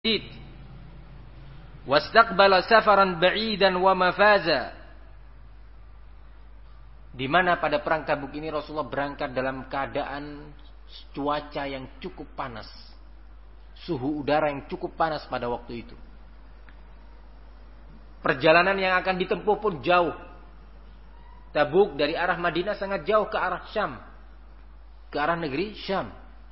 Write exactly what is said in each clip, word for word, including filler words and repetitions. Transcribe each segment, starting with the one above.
wastaqbala safaran ba'idan wa mafaza. Di mana pada perang Tabuk ini Rasulullah berangkat dalam keadaan cuaca yang cukup panas, suhu udara yang cukup panas pada waktu itu. Perjalanan yang akan ditempuh pun jauh. Tabuk dari arah Madinah sangat jauh ke arah Syam, ke arah negeri Syam.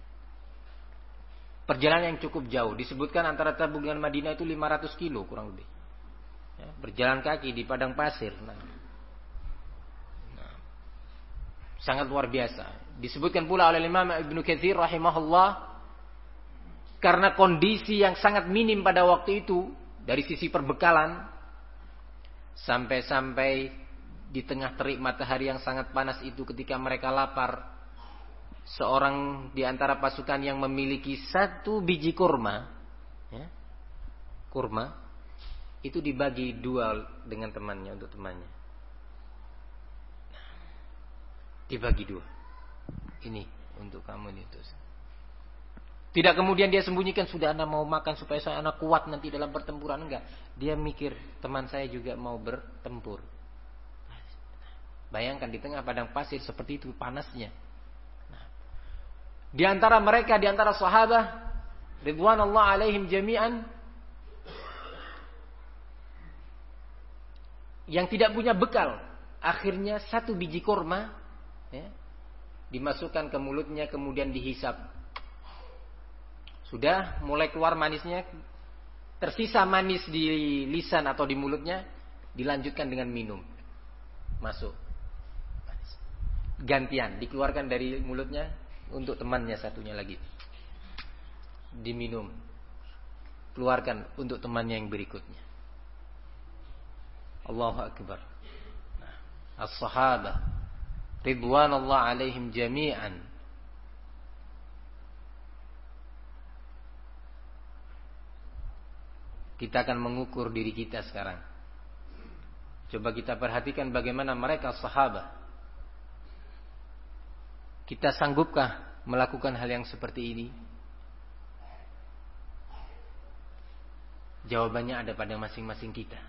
Perjalanan yang cukup jauh. Disebutkan antara Tabuk dengan Madinah itu lima ratus kilo kurang lebih. Ya, berjalan kaki di padang pasir. Nah, nah, sangat luar biasa. Disebutkan pula oleh Imam Ibnu Katsir rahimahullah, karena kondisi yang sangat minim pada waktu itu dari sisi perbekalan, sampai-sampai di tengah terik matahari yang sangat panas itu ketika mereka lapar, seorang di antara pasukan yang memiliki satu biji kurma, ya, kurma itu dibagi dua dengan temannya, untuk temannya. Dibagi dua. Ini untuk kamu ini itu. Tidak kemudian dia sembunyikan, sudah anak mau makan supaya saya anak kuat nanti dalam pertempuran, enggak. Dia mikir teman saya juga mau bertempur. Bayangkan di tengah padang pasir seperti itu panasnya. Di antara mereka, di antara sahabat ridwanullah alaihim jami'an, yang tidak punya bekal, akhirnya satu biji kurma, ya, dimasukkan ke mulutnya kemudian dihisap. Sudah mulai keluar manisnya, tersisa manis di lisan atau di mulutnya, dilanjutkan dengan minum. Masuk. Gantian, dikeluarkan dari mulutnya untuk temannya satunya lagi, diminum, keluarkan untuk temannya yang berikutnya. Allahu Akbar. Nah, as-sahabah ridwanullah alaihim jami'an. Kita akan mengukur diri kita sekarang. Coba kita perhatikan bagaimana mereka sahabat. Kita sanggupkah melakukan hal yang seperti ini? Jawabannya ada pada masing-masing kita.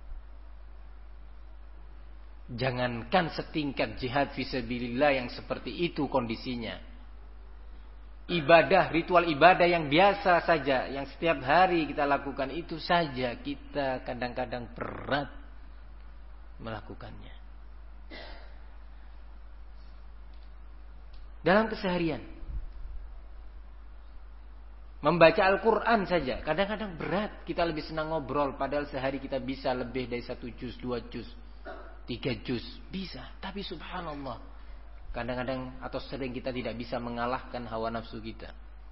Jangankan setingkat jihad fisabilillah yang seperti itu kondisinya. Ibadah, ritual ibadah yang biasa saja, yang setiap hari kita lakukan, itu saja kita kadang-kadang berat melakukannya. Dalam keseharian, membaca Al-Quran saja kadang-kadang berat. Kita lebih senang ngobrol, padahal sehari kita bisa lebih dari satu juz, dua juz, tiga juz, bisa. Tapi subhanallah, kadang-kadang atau sering kita tidak bisa mengalahkan hawa nafsu kita.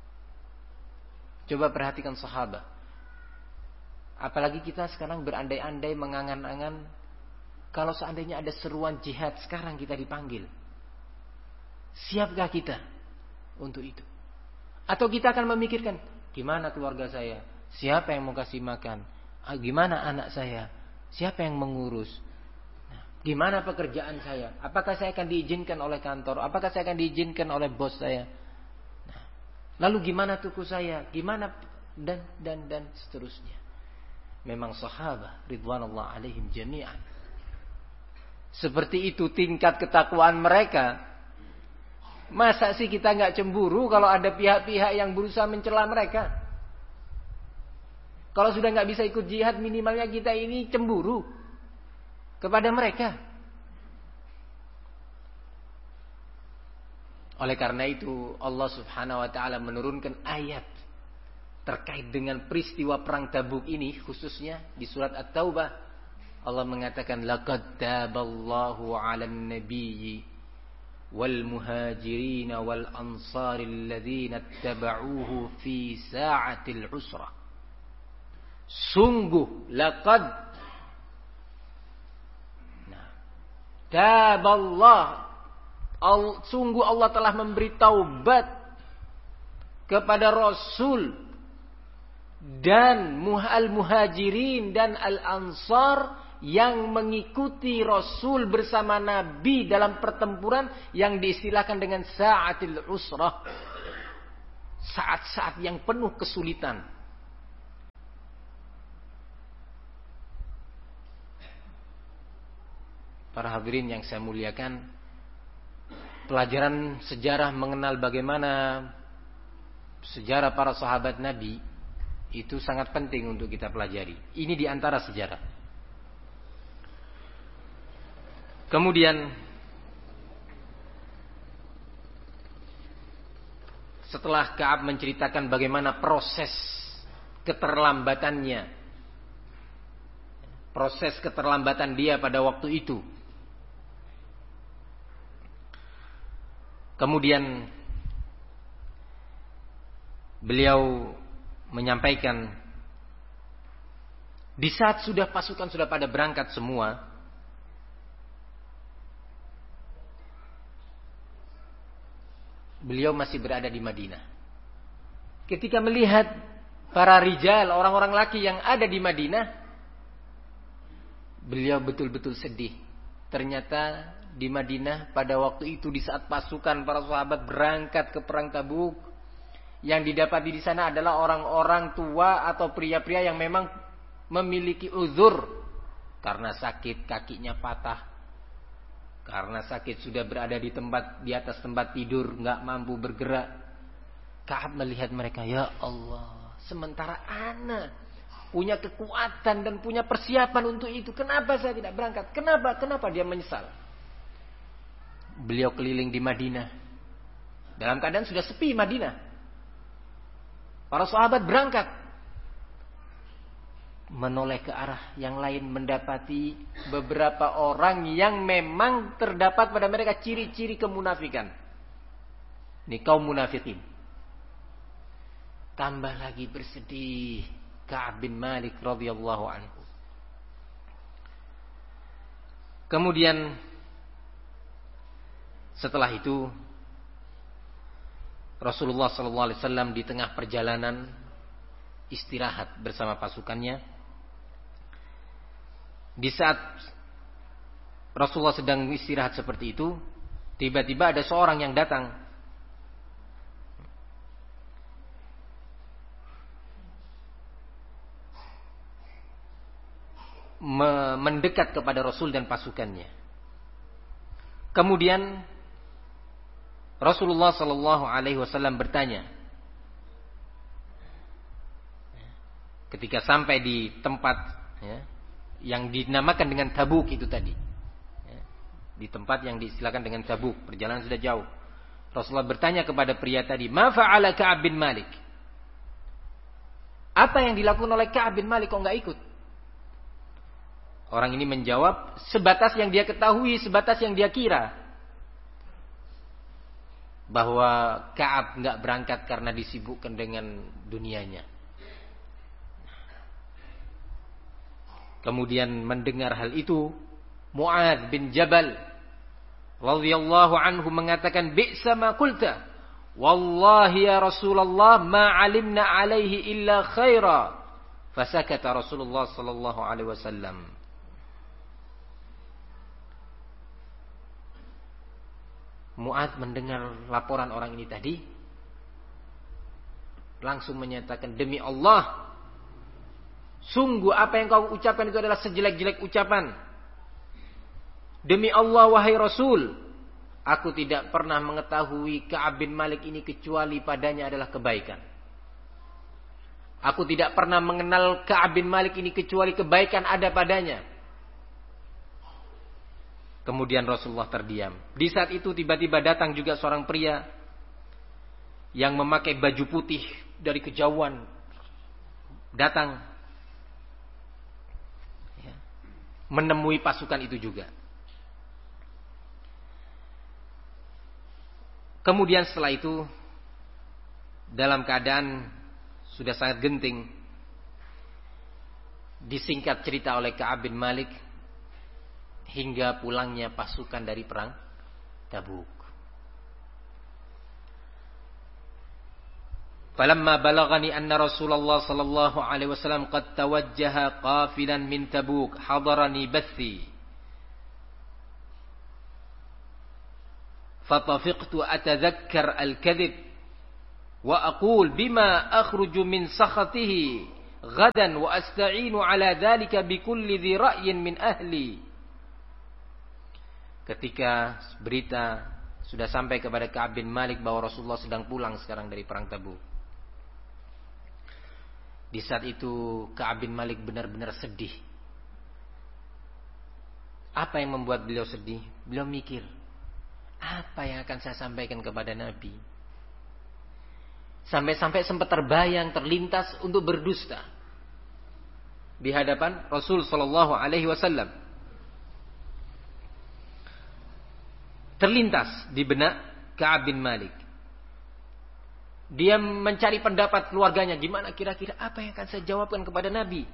Coba perhatikan sahabat. Apalagi kita sekarang berandai-andai, mengangan-angan, kalau seandainya ada seruan jihad sekarang kita dipanggil, siapkah kita untuk itu? Atau kita akan memikirkan, gimana keluarga saya? Siapa yang mau kasih makan? Gimana anak saya? Siapa yang mengurus? Nah, gimana pekerjaan saya? Apakah saya akan diizinkan oleh kantor? Apakah saya akan diizinkan oleh bos saya? Nah, lalu gimana tuku saya? Gimana? Dan, dan, dan seterusnya. Memang sahabat ridwanullah alaihim jami'an, seperti itu tingkat ketakwaan mereka. Masa sih kita nggak cemburu kalau ada pihak-pihak yang berusaha mencela mereka? Kalau sudah nggak bisa ikut jihad, minimalnya kita ini cemburu kepada mereka. Oleh karena itu Allah Subhanahu Wa Taala menurunkan ayat terkait dengan peristiwa perang Tabuk ini, khususnya di surat At-Taubah. Allah mengatakan, laqad taballahu 'alan nabiyyi wal muhajirin wal ansari alladhina ittaba'uhu fi sa'atil usra. Sungguh, laqad, nah, taballah, al, sungguh Allah telah memberi taubat kepada Rasul dan al muhajirin dan al ansar yang mengikuti Rasul bersama Nabi dalam pertempuran yang diistilahkan dengan sa'atil usrah, saat-saat yang penuh kesulitan. para hadirin yang saya muliakan, pelajaran sejarah mengenal bagaimana sejarah para sahabat Nabi itu sangat penting untuk kita pelajari. Ini di antara sejarah. Kemudian setelah Ka'ab menceritakan bagaimana proses keterlambatannya, proses keterlambatan dia pada waktu itu, kemudian beliau menyampaikan di saat sudah pasukan sudah pada berangkat semua, beliau masih berada di Madinah. Ketika melihat para rijal, orang-orang laki yang ada di Madinah, beliau betul-betul sedih. Ternyata di Madinah pada waktu itu di saat pasukan para sahabat berangkat ke perang Tabuk, yang didapati di sana adalah orang-orang tua atau pria-pria yang memang memiliki uzur karena sakit, kakinya patah, karena sakit sudah berada di tempat di atas tempat tidur, nggak mampu bergerak. Ka'ab melihat mereka, ya Allah, sementara ana punya kekuatan dan punya persiapan untuk itu, kenapa saya tidak berangkat? Kenapa? Kenapa dia menyesal? Beliau keliling di Madinah dalam keadaan sudah sepi Madinah. Para sahabat berangkat, menoleh ke arah yang lain, mendapati beberapa orang yang memang terdapat pada mereka ciri-ciri kemunafikan. Ini kaum munafikin. Tambah lagi bersedih Ka'ab bin Malik radhiyallahu anhu. Kemudian setelah itu Rasulullah sallallahu alaihi wasallam di tengah perjalanan istirahat bersama pasukannya. Di saat Rasulullah sedang istirahat seperti itu, tiba-tiba ada seorang yang datang. Mendekat kepada Rasul dan pasukannya. Kemudian Rasulullah sallallahu alaihi wasallam bertanya, ketika sampai di tempat ya, yang dinamakan dengan Tabuk itu tadi, ya, di tempat yang diistilahkan dengan Tabuk, perjalanan sudah jauh. Rasulullah bertanya kepada pria tadi, "Ma fa'ala Ka'ab bin Malik?" Apa yang dilakukan oleh Ka'ab bin Malik kok enggak ikut? Orang ini menjawab sebatas yang dia ketahui, sebatas yang dia kira, bahwa Ka'ab enggak berangkat karena disibukkan dengan dunianya. Kemudian mendengar hal itu, Mu'adz bin Jabal radhiyallahu anhu mengatakan, "Bi'sa ma qulta, wallahi ya Rasulullah ma 'alimna 'alaihi illa khaira." Fasakata Rasulullah sallallahu alaihi wasallam. Mu'adz mendengar laporan orang ini tadi, langsung menyatakan, "Demi Allah, sungguh apa yang kau ucapkan itu adalah sejelek-jelek ucapan. Demi Allah wahai Rasul, aku tidak pernah mengetahui Ka'ab bin Malik ini kecuali padanya adalah kebaikan. Aku tidak pernah mengenal Ka'ab bin Malik ini kecuali kebaikan ada padanya." Kemudian Rasulullah terdiam. Di saat itu tiba-tiba datang juga seorang pria yang memakai baju putih dari kejauhan. Datang ya, menemui pasukan itu juga. Kemudian setelah itu, dalam keadaan sudah sangat genting, disingkat cerita oleh Ka'ab bin Malik hingga pulangnya pasukan dari perang Tabuk. Falamma balaghani anna Rasulullah sallallahu alaihi wasallam qad tawajjaha qafilan min Tabuk hadarani bathi fatafiqtu atadhakkar al-kadhib wa aqul bima akhruju min sakhatihi ghadan wa asta'inu ala dhalika bikulli dhi ra'yin min ahli. ketika berita sudah sampai kepada Ka'ab bin Malik bahwa Rasulullah sedang pulang sekarang dari perang Tabuk. Di saat itu Ka'ab bin Malik benar-benar sedih. Apa yang membuat beliau sedih? Beliau mikir, apa yang akan saya sampaikan kepada Nabi? Sampai-sampai sempat terbayang, terlintas untuk berdusta di hadapan Rasul sallallahu alaihi wasallam. Terlintas di benak Ka'ab bin Malik. Dia mencari pendapat keluarganya, gimana kira-kira apa yang akan saya jawabkan kepada Nabi?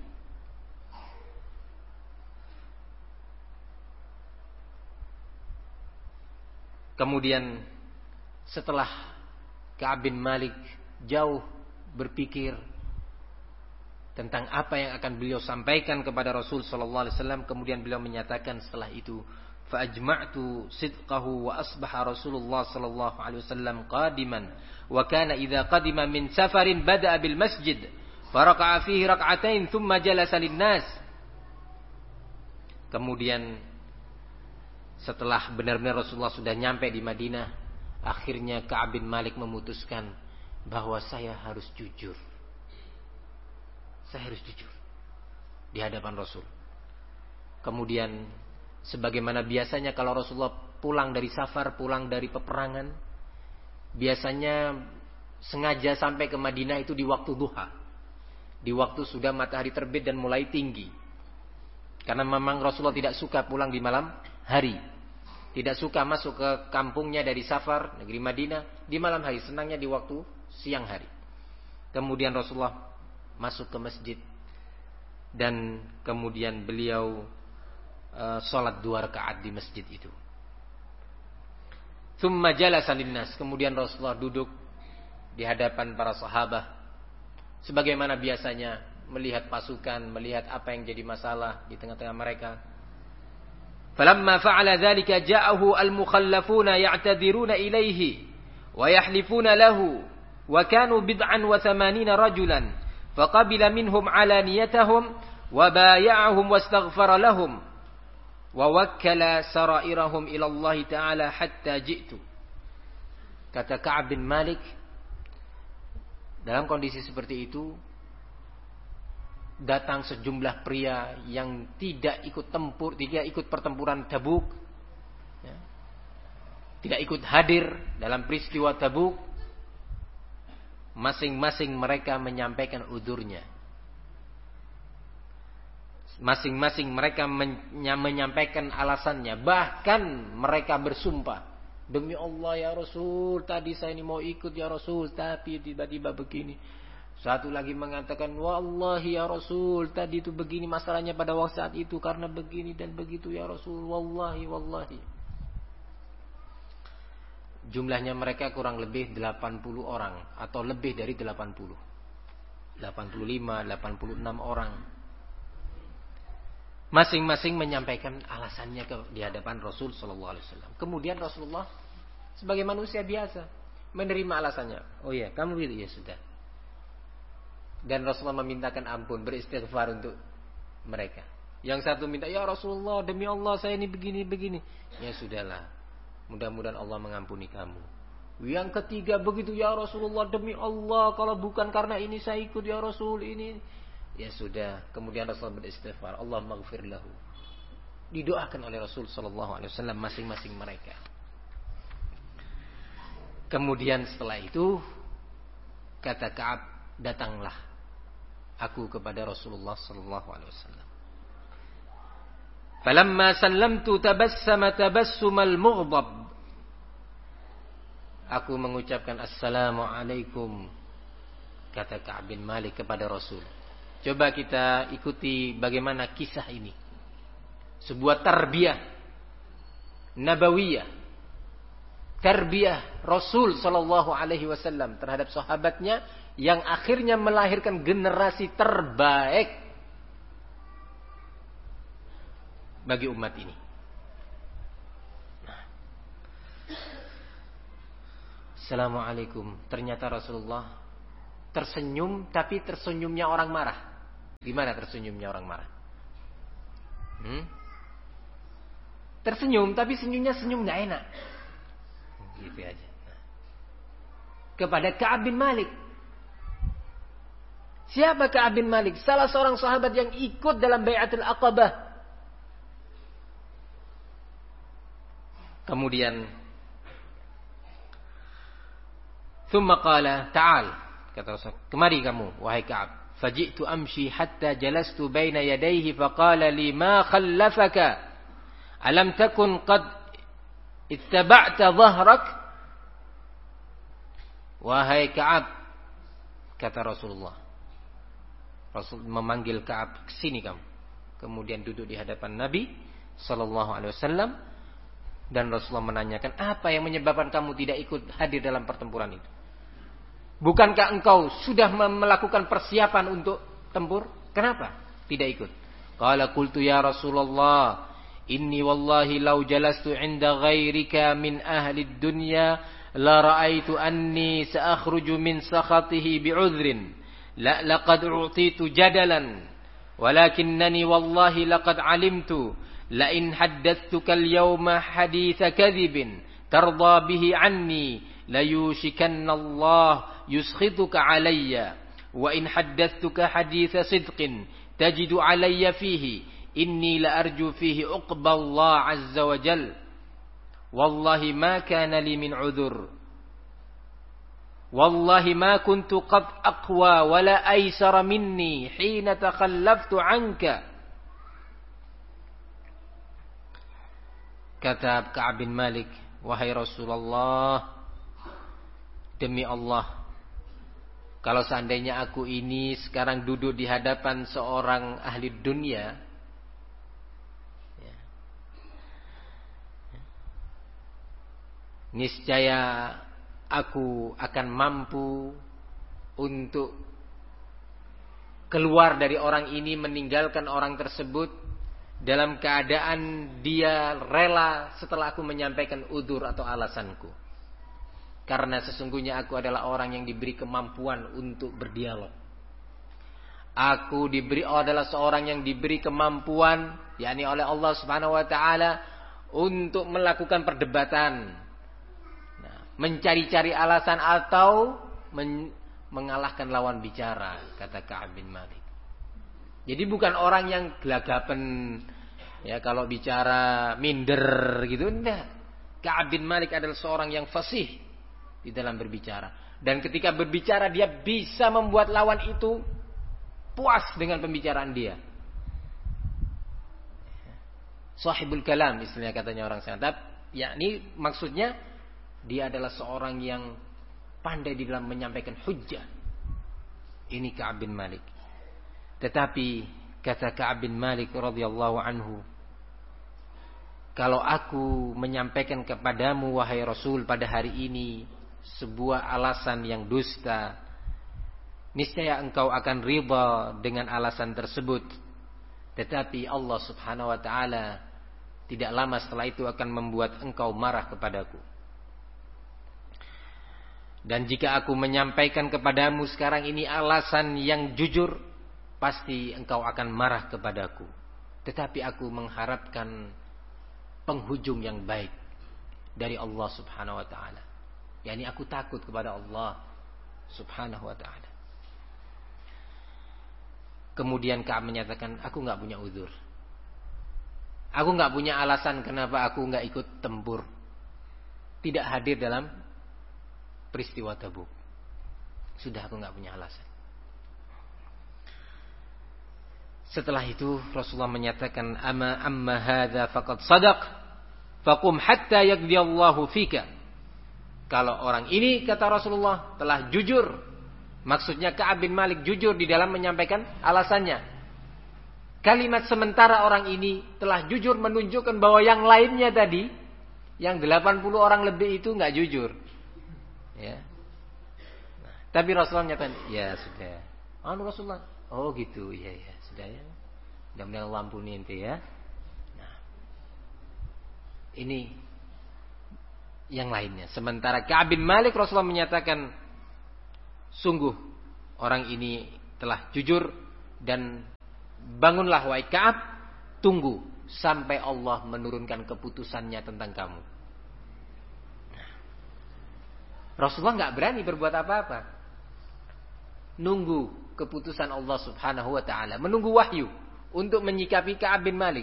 Kemudian setelah Ka'ab bin Malik jauh berpikir tentang apa yang akan beliau sampaikan kepada Rasul sallallahu alaihi wasallam, kemudian beliau menyatakan setelah itu, fa ajma'tu sidqahu wa asbaha Rasulullah sallallahu alaihi wasallam qadiman wa kana idza qadima min safarin bada'a bil masjid faraka'a fihi rak'atain thumma jalasa lin-nas. Kemudian setelah benar-benar Rasulullah sudah nyampe di Madinah, akhirnya Ka'ab bin Malik memutuskan bahwa saya harus jujur. Saya harus jujur di hadapan Rasul. Kemudian sebagaimana biasanya kalau Rasulullah pulang dari safar, pulang dari peperangan, biasanya sengaja sampai ke Madinah itu di waktu duha, di waktu sudah matahari terbit dan mulai tinggi. Karena memang Rasulullah tidak suka pulang di malam hari, tidak suka masuk ke kampungnya dari safar negeri Madinah di malam hari, senangnya di waktu siang hari. Kemudian Rasulullah masuk ke masjid dan kemudian beliau uh, sholat dua rakaat di masjid itu. Tsumma jalasa linnas, kemudian Rasulullah duduk di hadapan para sahabat sebagaimana biasanya, melihat pasukan, melihat apa yang jadi masalah di tengah-tengah mereka. Falamma fa'ala dzalika ja'ahu al-mukhallafuna ya'tadiruna ilaihi wa yahlifuna lahu wa kanu bid'an wa thamanina rajulan faqabila minhum alaniyatahum wa bay'ahum wastaghfara lahum wa wakkala sarairahum ila Allah Ta'ala hatta ji'tu. Kata Ka'ab bin Malik, dalam kondisi seperti itu datang sejumlah pria yang tidak ikut tempur, tidak ikut pertempuran Tabuk, ya, tidak ikut hadir dalam peristiwa Tabuk. Masing-masing mereka menyampaikan udurnya. Masing-masing mereka menyampaikan alasannya. Bahkan mereka bersumpah, demi Allah ya Rasul, tadi saya ini mau ikut ya Rasul, tapi tiba-tiba begini. Satu lagi mengatakan, wallahi ya Rasul, tadi itu begini masalahnya pada waktu saat itu karena begini dan begitu ya Rasul, wallahi wallahi. Jumlahnya mereka kurang lebih delapan puluh orang atau lebih dari delapan puluh. delapan puluh lima, delapan puluh enam orang. Masing-masing menyampaikan alasannya ke, di hadapan Rasul sallallahu alaihi wasallam. Kemudian Rasulullah sebagai manusia biasa menerima alasannya. Oh iya, kamu pilih, ya sudah. Dan Rasulullah memintakan ampun, beristighfar untuk mereka. Yang satu minta, ya Rasulullah, demi Allah saya ini begini-begini. Ya sudahlah, mudah-mudahan Allah mengampuni kamu. Yang ketiga begitu, ya Rasulullah, demi Allah kalau bukan karena ini saya ikut ya Rasul ini. Ya sudah, kemudian Rasulullah beristighfar, Allah maghfir lahu. Didoakan oleh Rasul sallallahu alaihi wasallam masing-masing mereka. Kemudian setelah itu kata Ka'ab, datanglah aku kepada Rasulullah sallallahu alaihi wasallam. Falamma sallamtu tabassama tabassumal mughdab. Aku mengucapkan assalamualaikum, kata Ka'ab bin Malik kepada Rasul. Coba kita ikuti bagaimana kisah ini. Sebuah tarbiyah nabawiyah, tarbiyah Rasul sallallahu alaihi wasallam terhadap sahabatnya yang akhirnya melahirkan generasi terbaik bagi umat ini. Nah. Assalamualaikum. Ternyata Rasulullah tersenyum, tapi tersenyumnya orang marah. Gimana tersenyumnya orang marah? Hmm? tersenyum, tapi senyumnya senyum nggak enak. Gitu aja. Nah. Kepada Ka'ab bin Malik. Siapa Ka'ab bin Malik? Salah seorang sahabat yang ikut dalam Bai'atul Aqabah. Kemudian thumma qala ta'al, kata Rasul, kemari kamu wahai Ka'ab. Faji'tu amshi hatta jalastu baina yadayhi faqala li ma khallafaka alam takun qad ittaba'ta dhahrak. Wahai Ka'ab, kata Rasulullah. Rasul memanggil Ka'ab, kesini kamu. Kemudian duduk di hadapan Nabi sallallahu alaihi wasallam, dan Rasulullah menanyakan, apa yang menyebabkan kamu tidak ikut hadir dalam pertempuran itu? Bukankah engkau sudah melakukan persiapan untuk tempur? Kenapa tidak ikut? Qala qultu ya Rasulullah, inni wallahi law jalastu 'inda ghairika min ahli dunya la ra'aitu anni sa'akhruju min sakhatihi bi'udhrin la laqad u'titu jadalan walakinnani wallahi laqad 'alimtu la in haddathtuka al-yawma haditha kadhibin tarda bihi 'anni la yushikanna Allah yuskhituka 'alayya wa in haddathtuka haditha sidqin tajidu 'alayya fihi inni la arju fihi uqba Allah 'azza wa jal wallahi ma kana li min 'udhur wallahi ma kuntu qad aqwa wa la aysara minni hina takhallaftu 'anka. Kata Ka'ab bin Malik, wahai Rasulullah, demi Allah, kalau seandainya aku ini sekarang duduk di hadapan seorang ahli dunia, ya, niscaya aku akan mampu untuk keluar dari orang ini, meninggalkan orang tersebut dalam keadaan dia rela setelah aku menyampaikan udzur atau alasanku. Karena sesungguhnya aku adalah orang yang diberi kemampuan untuk berdialog. Aku diberi adalah seorang yang diberi kemampuan, yakni oleh Allah Subhanahu wa taala, untuk melakukan perdebatan. Nah, mencari-cari alasan atau men- mengalahkan lawan bicara, kata Ka'ab bin Malik. Jadi bukan orang yang gelagapan, ya kalau bicara minder gitu, enggak. Ka'ab bin Malik adalah seorang yang fasih di dalam berbicara, dan ketika berbicara dia bisa membuat lawan itu puas dengan pembicaraan dia. Sahibul kalam istilahnya, katanya orang Arab, yakni maksudnya dia adalah seorang yang pandai di dalam menyampaikan hujjah. Ini Ka'ab bin Malik. Tetapi kata Ka'ab bin Malik radhiyallahu anhu, kalau aku menyampaikan kepadamu wahai Rasul pada hari ini sebuah alasan yang dusta, niscaya engkau akan ridha dengan alasan tersebut. Tetapi Allah Subhanahu wa taala tidak lama setelah itu akan membuat engkau marah kepadaku. Dan jika aku menyampaikan kepadamu sekarang ini alasan yang jujur, pasti engkau akan marah kepadaku. Tetapi aku mengharapkan penghujung yang baik dari Allah Subhanahu wa taala. Yani aku takut kepada Allah Subhanahu wa ta'ala. Kemudian Ka'ab menyatakan, aku gak punya uzur. Aku gak punya alasan kenapa aku gak ikut tempur, tidak hadir dalam peristiwa Tabuk. Sudah, aku gak punya alasan. Setelah itu Rasulullah menyatakan, Ama amma hadha faqad sadaq faqum hatta yaqdiyallahu fika. Kalau orang ini, kata Rasulullah, telah jujur, maksudnya Ka'ab bin Malik jujur di dalam menyampaikan alasannya. Kalimat sementara orang ini telah jujur menunjukkan bahwa yang lainnya tadi, yang delapan puluh orang lebih itu nggak jujur. Ya. Nah, tapi Rasulullah menyatakan, ya sudah. Oh Rasulullah, oh gitu, ya ya sudah ya. Mudah-mudahan Allah ampuni ente ya. Nah, ini yang lainnya. Sementara Ka'ab bin Malik, Rasulullah menyatakan, sungguh orang ini telah jujur, dan bangunlah wahai Ka'ab, tunggu sampai Allah menurunkan keputusannya tentang kamu. Rasulullah nggak berani berbuat apa-apa. Nunggu keputusan Allah Subhanahu wa taala, menunggu wahyu untuk menyikapi Ka'ab bin Malik.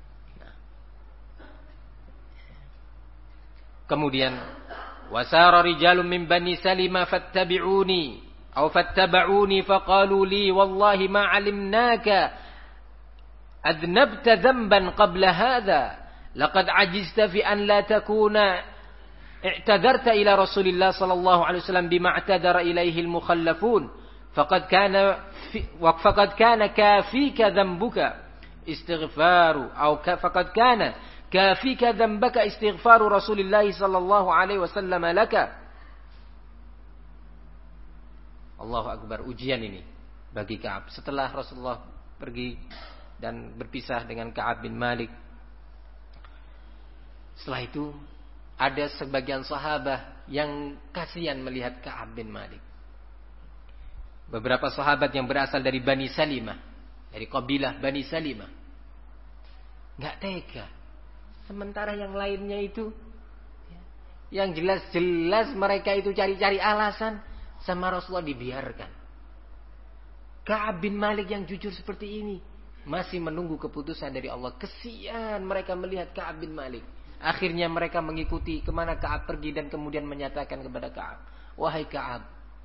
Kemudian wasara rijalun min bani Salimah fattabi'uni atau fattaba'uni faqalu li wallahi ma 'alimnaka adnabta dhanban qabla hadha laqad ajizta fi an la takuna i'tadarta ila Rasulillah sallallahu alaihi wasallam bima i'tadara ilaihi al-mukhallafun faqad kana faqad kana kafika dhanbuka istighfaru atau faqad kana kafika dhanbaka istighfaru Rasulillah sallallahu alaihi wasallam laka. Allahu akbar, ujian ini bagi Ka'ab. Setelah Rasulullah pergi dan berpisah dengan Ka'ab bin Malik, setelah itu ada sebagian sahabat yang kasihan melihat Ka'ab bin Malik. Beberapa sahabat yang berasal dari Bani Salimah, dari kabilah Bani Salimah, nggak tega. Sementara yang lainnya itu, yang jelas-jelas mereka itu cari-cari alasan, sama Rasulullah dibiarkan. Ka'ab bin Malik yang jujur seperti ini masih menunggu keputusan dari Allah. Kesian mereka melihat Ka'ab bin Malik. Akhirnya mereka mengikuti kemana Ka'ab pergi dan kemudian menyatakan kepada Ka'ab, wahai Ka'ab,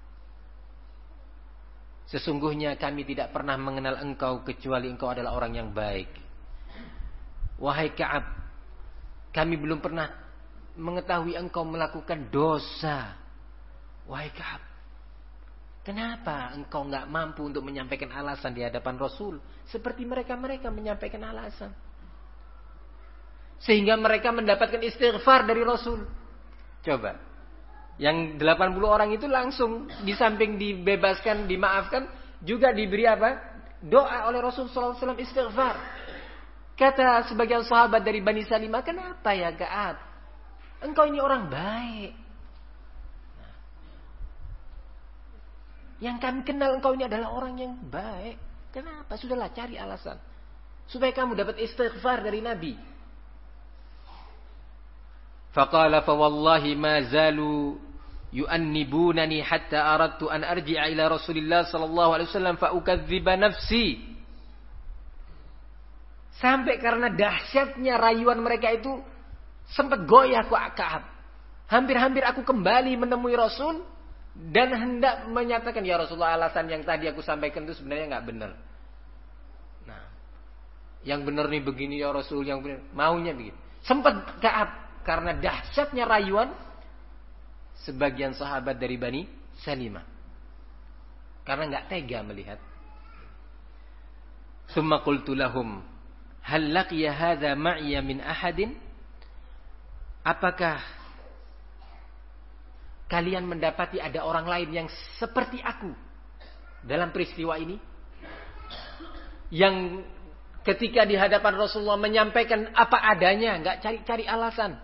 sesungguhnya kami tidak pernah mengenal engkau kecuali engkau adalah orang yang baik. Wahai Ka'ab, kami belum pernah mengetahui engkau melakukan dosa. Wahai Ka'ab, kenapa engkau nggak mampu untuk menyampaikan alasan di hadapan Rasul seperti mereka-mereka menyampaikan alasan, sehingga mereka mendapatkan istighfar dari Rasul? Coba, yang delapan puluh orang itu langsung di samping dibebaskan, dimaafkan, juga diberi apa? Doa oleh Rasul sallallahu alaihi wasallam, istighfar. Kata sebagian sahabat dari Bani Salimah, kenapa ya Ka'ab? Engkau ini orang baik. Yang kami kenal engkau ini adalah orang yang baik. Kenapa? Sudahlah, cari alasan supaya kamu dapat istighfar dari Nabi. Faqala fa wallahi ma zalu yu'annibunani hatta aradtu an arji'a ila Rasulillah sallallahu alaihi wasallam fa ukadziba nafsi. Sampai karena dahsyatnya rayuan mereka itu sempat goyah Ka'ab. Hampir-hampir aku kembali menemui Rasul dan hendak menyatakan, ya Rasulullah, alasan yang tadi aku sampaikan itu sebenarnya nggak benar. Nah, yang benar nih begini ya Rasul, yang benar maunya begitu. Sempat Ka'ab karena dahsyatnya rayuan sebagian sahabat dari Bani Salimah, karena nggak tega melihat. Tsumma qultu lahum hal laqiya hadza ma'iya min ahadin? Apakah kalian mendapati ada orang lain yang seperti aku dalam peristiwa ini, yang ketika di hadapan Rasulullah menyampaikan apa adanya, enggak cari-cari alasan?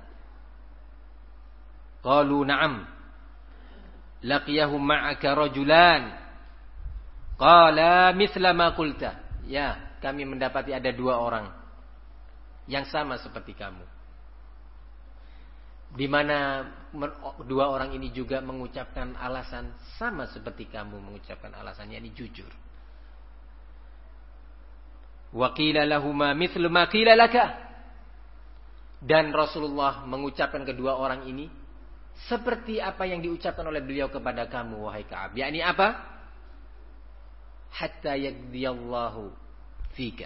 Qalu na'am laqiyahum ma'aka rajulan qala mithla ma qulta. Ya, kami mendapati ada dua orang yang sama seperti kamu, di mana dua orang ini juga mengucapkan alasan sama seperti kamu mengucapkan alasannya, ini jujur. Wa qila lahumā mithlu mā qila laka. Dan Rasulullah mengucapkan kedua orang ini seperti apa yang diucapkan oleh beliau kepada kamu, wahai Ka'ab. Yakni apa? Hatta yaqdiyallahu fika.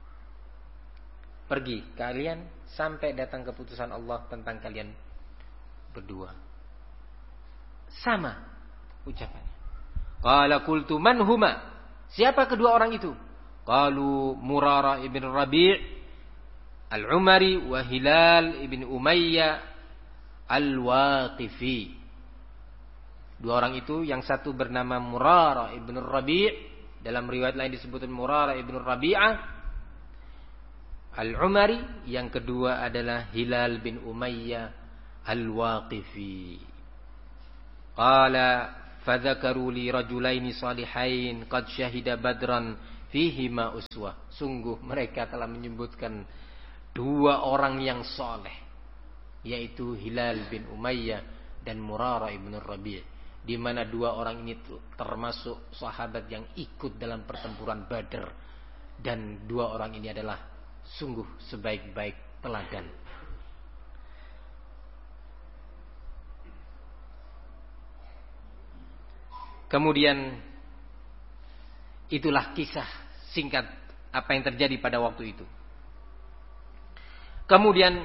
Pergi kalian sampai datang keputusan Allah tentang kalian berdua. Sama ucapannya. Qala qultu man huma? Siapa kedua orang itu? Qalu Murarah ibn Rabi' al-Umari wa Hilal ibn Umayyah al-Waqifi. Dua orang itu, yang satu bernama Murarah ibn Rabi', dalam riwayat lain disebutkan Murarah ibn Rabi'ah al-Umari, yang kedua adalah Hilal bin Umayyah al-Waqifi. Qala fadzakaru li rajulaini salihain qad syahida badran fihi ma uswah. Sungguh mereka telah menyebutkan dua orang yang soleh, yaitu Hilal bin Umayyah dan Murarah ibn Rabi', di mana dua orang ini termasuk sahabat yang ikut dalam pertempuran Badar, dan dua orang ini adalah sungguh sebaik-baik teladan. Kemudian itulah kisah singkat apa yang terjadi pada waktu itu. Kemudian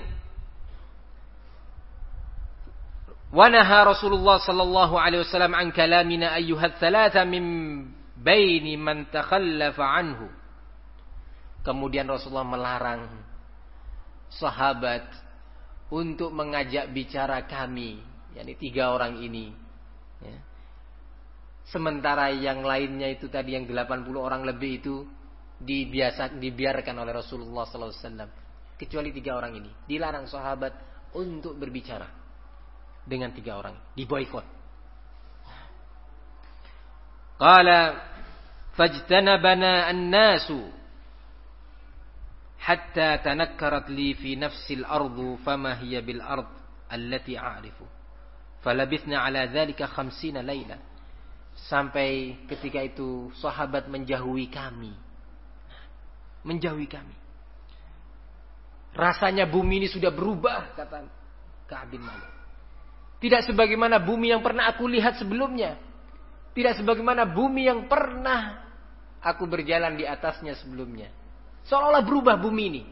wanaha Rasulullah sallallahu alaihi wasallam an kalamina ayyuhat thalatha min baini man takhallafa anhu. Kemudian Rasulullah melarang sahabat untuk mengajak bicara kami, yakni tiga orang ini, ya. Sementara yang lainnya itu tadi yang delapan puluh orang lebih itu dibiasa, dibiarkan oleh Rasulullah sallallahu alaihi wasallam. Kecuali tiga orang ini dilarang sahabat untuk berbicara dengan tiga orang, diboikot. Qala fajtanabana an-nasu hatta tanakkarat li fi nafsi al-ardu fama hiya bil ard allati a'rifu falabithna ala dhalika khamsina layla. Sampai ketika itu sahabat menjauhi kami, menjauhi kami. Rasanya bumi ini sudah berubah, kata Ka'ab bin Malik. Tidak sebagaimana bumi yang pernah aku lihat sebelumnya. Tidak sebagaimana bumi yang pernah aku berjalan di atasnya sebelumnya. Seolah-olah berubah bumi ini.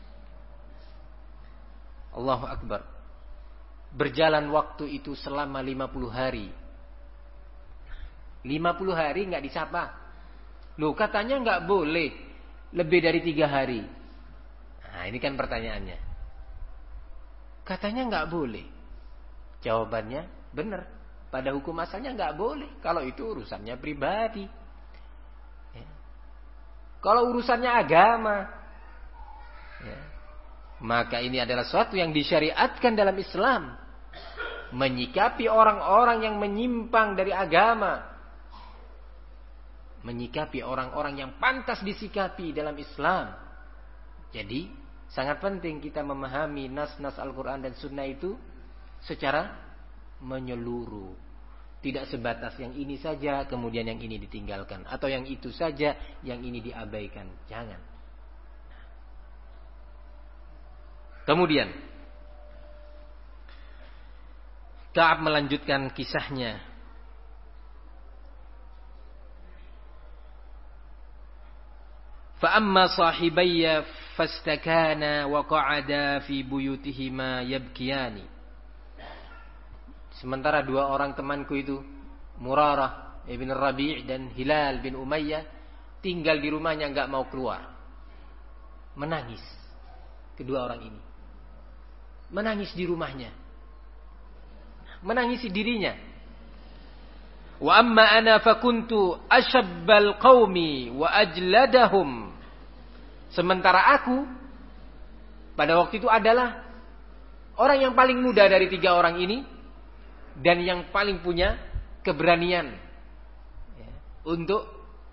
Allahu Akbar. Berjalan waktu itu selama lima puluh hari. lima puluh hari nggak disapa. Loh, katanya nggak boleh lebih dari tiga hari. Nah, ini kan pertanyaannya. Katanya nggak boleh. Jawabannya benar. Pada hukum asalnya nggak boleh. Kalau itu urusannya pribadi. Ya. Kalau urusannya agama, ya, maka ini adalah sesuatu yang disyariatkan dalam Islam. Menyikapi orang-orang yang menyimpang dari agama, menyikapi orang-orang yang pantas disikapi dalam Islam. Jadi sangat penting kita memahami nas-nas Al-Quran dan Sunnah itu secara menyeluruh. Tidak sebatas yang ini saja kemudian yang ini ditinggalkan, atau yang itu saja yang ini diabaikan. Jangan. Kemudian Ka'ab melanjutkan kisahnya. فأما صاحبي فاستكانا وقعدا في بيوتهما يبكيان. Sementara dua orang temanku itu, Murarah ibn Rabi' dan Hilal bin Umayyah, tinggal di rumahnya, enggak mau keluar. Menangis. Kedua orang ini menangis di rumahnya, menangisi dirinya. Wa amma ana fakuntu ashabbal qaumi wa ajladahum. Sementara aku pada waktu itu adalah orang yang paling muda dari tiga orang ini dan yang paling punya keberanian, ya, untuk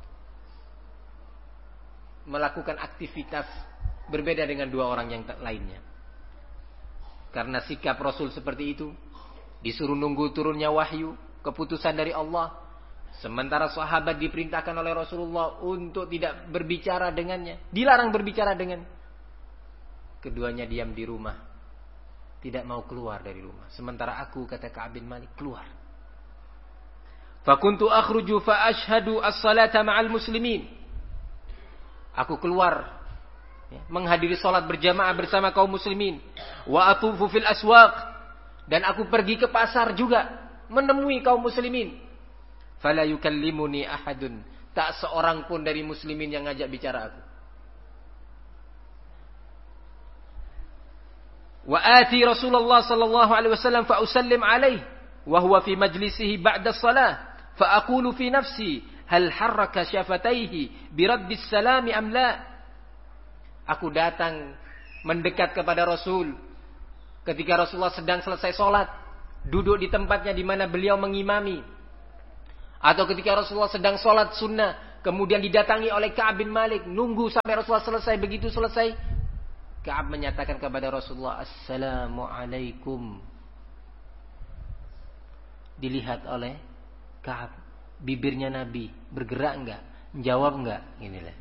melakukan aktivitas berbeda dengan dua orang yang lainnya. Karena sikap Rasul seperti itu, disuruh nunggu turunnya wahyu, keputusan dari Allah. Sementara sahabat diperintahkan oleh Rasulullah untuk tidak berbicara dengannya, dilarang berbicara dengan. Keduanya diam di rumah, tidak mau keluar dari rumah. Sementara aku, kata Ka'ab bin Malik, keluar. Fakuntu akhruju fa ashhadu as-salata ma'al muslimin. Aku keluar, ya, menghadiri salat berjamaah bersama kaum muslimin. Wa atufu fil aswaq, dan aku pergi ke pasar juga menemui kaum muslimin. Fala yukallimuni ahadun, tak seorang pun dari muslimin yang ngajak bicara aku. Wa ati Rasulullah sallallahu alaihi wasallam fa usallim alaihi wa huwa fi majlisihi ba'da shalah fa aqulu fi nafsi hal harraka syafataihi bi raddi salami am la. Aku datang mendekat kepada Rasul ketika Rasulullah sedang selesai salat, duduk di tempatnya di mana beliau mengimami, atau ketika Rasulullah sedang salat sunnah kemudian didatangi oleh Ka'ab bin Malik, nunggu sampai Rasulullah selesai. Begitu selesai, Ka'ab menyatakan kepada Rasulullah, Assalamualaikum. Dilihat oleh Ka'ab, bibirnya Nabi bergerak enggak? Jawab enggak? Inilah.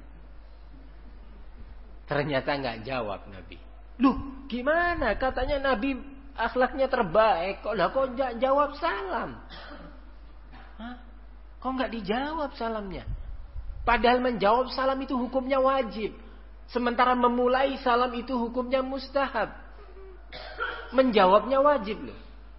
Ternyata enggak jawab Nabi. Loh, gimana? Katanya Nabi akhlaknya terbaik. Kok lah kok enggak jawab salam? Hah? Kok enggak dijawab salamnya? Padahal menjawab salam itu hukumnya wajib. Sementara memulai salam itu hukumnya mustahab. Menjawabnya wajib loh.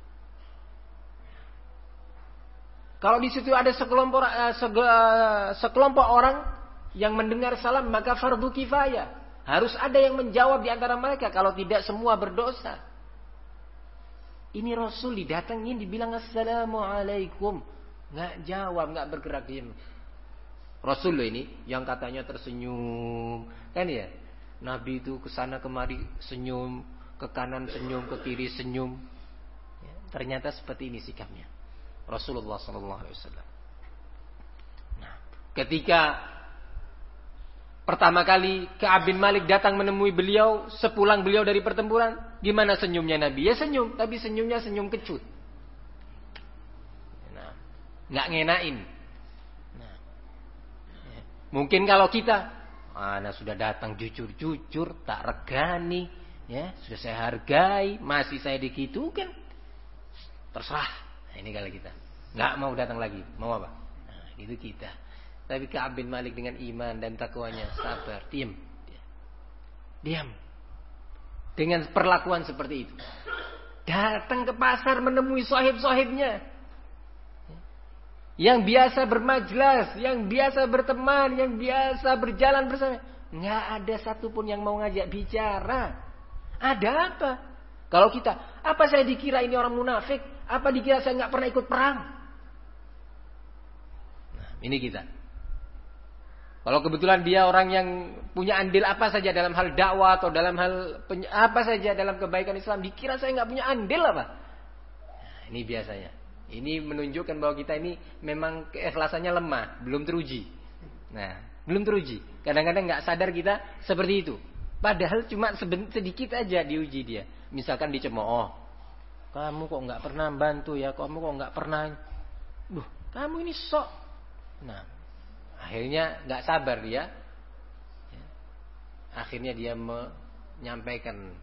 Kalau di situ ada sekelompok uh, sege, uh, sekelompok orang yang mendengar salam, maka fardu kifayah. Harus ada yang menjawab di antara mereka. Kalau tidak semua berdosa. Ini Rasul didatengin dibilang Assalamualaikum. Nggak jawab, nggak bergerak diam. Rasul loh ini yang katanya tersenyum, kan ya? Nabi itu kesana kemari senyum, ke kanan senyum, ke kiri senyum. Ya, ternyata seperti ini sikapnya Rasulullah Sallallahu Alaihi Wasallam. Nah, ketika pertama kali Ka'ab bin Malik datang menemui beliau sepulang beliau dari pertempuran, gimana senyumnya Nabi? Ya senyum, tapi senyumnya senyum kecut. Nah, nggak ngenain. Mungkin kalau kita, anak sudah datang jujur-jujur, tak regani, ya sudah saya hargai, masih saya dikitukan, terserah. Nah, ini kalau kita nggak mau datang lagi, mau apa? Nah, itu kita. Tapi Ka'ab bin Malik dengan iman dan takwanya sabar, diam, diam. Dengan perlakuan seperti itu, datang ke pasar menemui sahib-sahibnya. Yang biasa bermajlas, yang biasa berteman, yang biasa berjalan bersama. Nggak ada satupun yang mau ngajak bicara. Ada apa? Kalau kita, apa saya dikira ini orang munafik? Apa dikira saya nggak pernah ikut perang? Nah, ini kita. Kalau kebetulan dia orang yang punya andil apa saja dalam hal dakwah atau dalam hal apa saja dalam kebaikan Islam, dikira saya nggak punya andil apa? Nah, ini biasanya. Ini menunjukkan bahwa kita ini memang keikhlasannya lemah, belum teruji. Nah, belum teruji. Kadang-kadang nggak sadar kita seperti itu. Padahal cuma sedikit aja diuji dia. Misalkan dicemooh, kamu kok nggak pernah bantu ya? Kamu kok nggak pernah? Duh, kamu ini sok. Nah, akhirnya nggak sabar dia. Akhirnya dia menyampaikan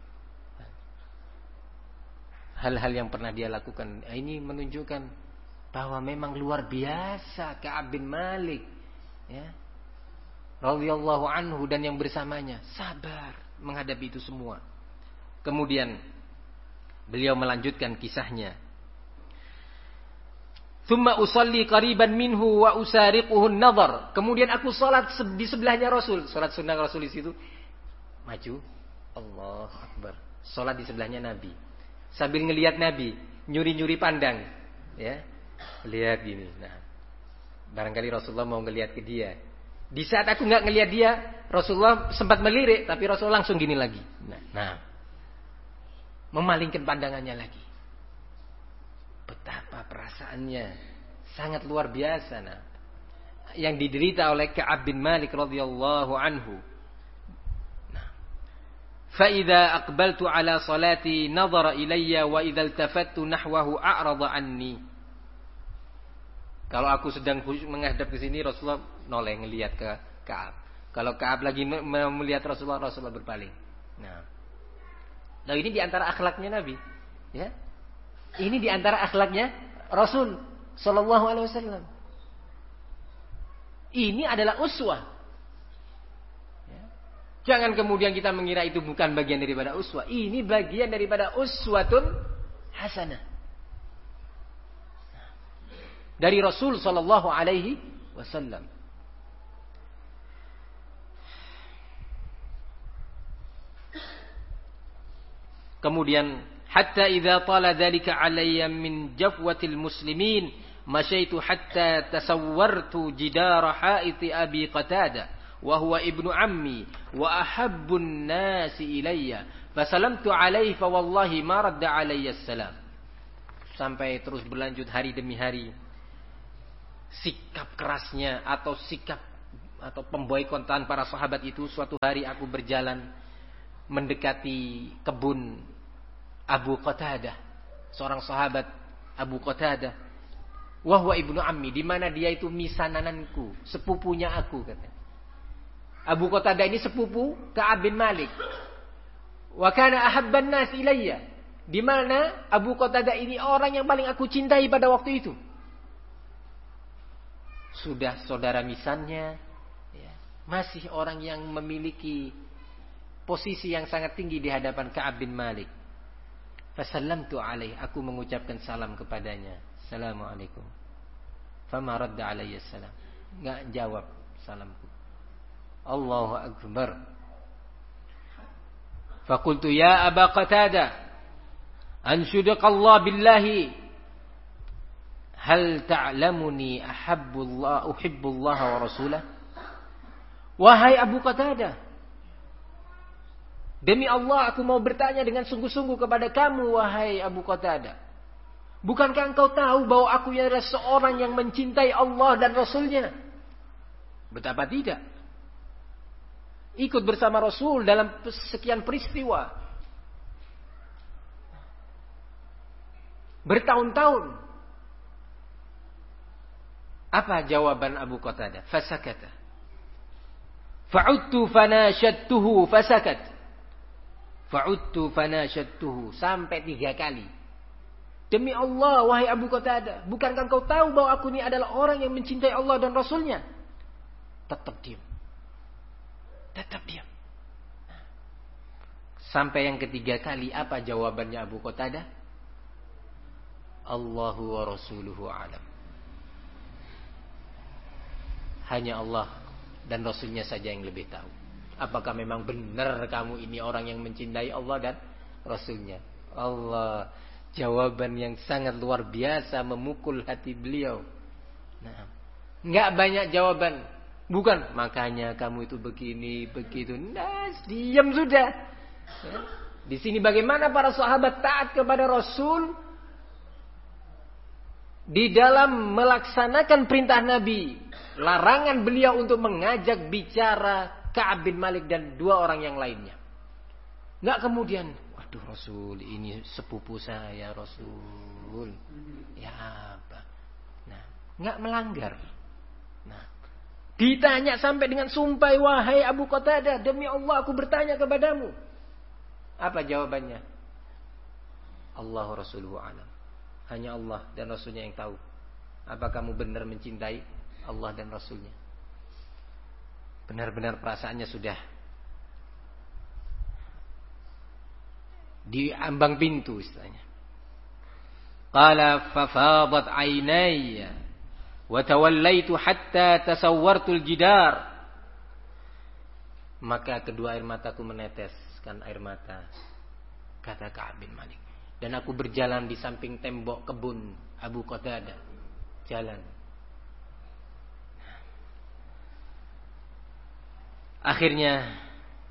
hal-hal yang pernah dia lakukan. Ini menunjukkan bahwa memang luar biasa Ka'ab bin Malik, ya, radhiyallahu anhu dan yang bersamanya sabar menghadapi itu semua. Kemudian beliau melanjutkan kisahnya. Thumma usalli qariban minhu wa usariquhu an-nadhar. Kemudian aku salat di sebelahnya Rasul. Salat sunnah Rasul di situ. Maju. Allahu Akbar. Salat di sebelahnya Nabi. Sambil ngelihat Nabi, nyuri-nyuri pandang, ya, lihat gini. Nah, barangkali Rasulullah mau ngelihat ke dia. Di saat aku nggak ngelihat dia, Rasulullah sempat melirik, tapi Rasulullah langsung gini lagi. Nah, nah, memalingkan pandangannya lagi. Betapa perasaannya sangat luar biasa, nah, yang diderita oleh Ka'ab bin Malik radhiyallahu anhu. فَإِذَا أَقْبَلْتُ عَلَى صَلَاتِي نَظَرَ إِلَيَّ وَإِذَا الْتَفَتْتُ نَحْوَهُ أَعْرَضَ عَنِّي. Kalau aku sedang menghadap ke sini, Rasulullah noleh ngelihat ke Ka'ab. Kalau Ka'ab lagi melihat Rasulullah, Rasulullah berpaling. Nah, nah ini di antara akhlaknya Nabi, ya. Ini di antara akhlaknya Rasul Sallallahu Alaihi Wasallam. Ini adalah uswah. Jangan kemudian kita mengira itu bukan bagian daripada uswah. Ini bagian daripada uswatun hasanah dari Rasul Sallallahu Alaihi Wasallam. Kemudian, hatta idza tala dzalika alayya min jafwatil muslimin, masyaitu hatta tasawwartu jidara haiti Abi Qatadah. وهو ابن عمي وأحب الناس إلي فسلمت عليه فوالله ما رد علي السلام. Sampai terus berlanjut hari demi hari. Sikap kerasnya atau sikap atau pemboikotan para sahabat itu. Suatu hari aku berjalan mendekati kebun Abu Qatadah, seorang sahabat Abu Qatadah. Wahwa ibnu ammi, di mana dia itu misanananku, sepupunya aku, kata. Abu Qatadah ini sepupu Ka'ab bin Malik. Wa kana ahabban nas ilayya, di mana Abu Qatadah ini orang yang paling aku cintai pada waktu itu. Sudah saudara misannya, ya, masih orang yang memiliki posisi yang sangat tinggi di hadapan Ka'ab bin Malik. Fasallamtu alaih, aku mengucapkan salam kepadanya. Assalamualaikum. Fama radda alayya salam, enggak jawab salamku. Allahu akbar. Faqultu ya Aba Qatadah, ansyudaka Allah billahi, hal ta'lamuni ahabbullah uhibbullah wa rasulah. Wahai Abu Qatadah, demi Allah aku mau bertanya dengan sungguh-sungguh kepada kamu, wahai Abu Qatadah. Bukankah engkau tahu bahwa aku adalah seorang yang mencintai Allah dan Rasulnya? Betapa tidak. Ikut bersama Rasul dalam sekian peristiwa. Bertahun-tahun. Apa jawaban Abu Qatadah? Fasakata. Fa'udtu fanashadtuhu fasakat. Fa'udtu fanashadtuhu. Sampai tiga kali. Demi Allah, wahai Abu Qatadah, bukankah engkau tahu bahwa aku ini adalah orang yang mencintai Allah dan Rasulnya? Tetap diam. Tetap diam. Sampai yang ketiga kali, apa jawabannya Abu Qatadah? Allahu wa rasuluhu alam. Hanya Allah dan Rasulnya saja yang lebih tahu. Apakah memang benar kamu ini orang yang mencintai Allah dan Rasulnya? Allah, jawaban yang sangat luar biasa, memukul hati beliau. Nah, nggak banyak jawaban. Bukan, makanya kamu itu begini, begitu. Nah, diam sudah. Ya. Di sini bagaimana para sahabat taat kepada Rasul di dalam melaksanakan perintah Nabi, larangan beliau untuk mengajak bicara Ka'ab bin Malik dan dua orang yang lainnya. Nggak kemudian, waduh Rasul, ini sepupu saya Rasul. Ya apa? Nah, nggak melanggar. Nah, ditanya sampai dengan sumpah, wahai Abu Qatadah, demi Allah aku bertanya kepadamu. Apa jawabannya? Allahu Rasuluhu alam. Hanya Allah dan Rasulnya yang tahu. Apa kamu benar mencintai Allah dan Rasulnya? Benar-benar perasaannya sudah di ambang pintu istilahnya. Qala fafadat aynaya wa tawallaitu hatta tasawwartu al-jidar. Maka kedua air mataku meneteskan air mata, kata Ka'ab bin Malik. Dan aku berjalan di samping tembok kebun Abu Qatadah. Jalan. Akhirnya